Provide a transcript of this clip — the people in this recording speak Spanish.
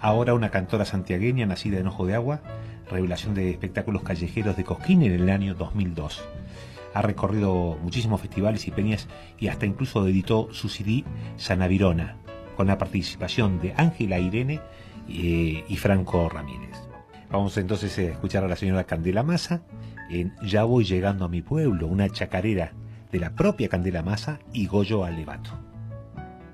ahora una cantora santiagueña nacida en Ojo de Agua, revelación de espectáculos callejeros de Cosquín en el año 2002. Ha recorrido muchísimos festivales y peñas y hasta incluso editó su CD Sanavirona, con la participación de Ángela Irene y Franco Ramírez. Vamos entonces a escuchar a la señora Candela Massa en Ya voy llegando a mi pueblo, una chacarera de la propia Candela Massa y Goyo Alevato.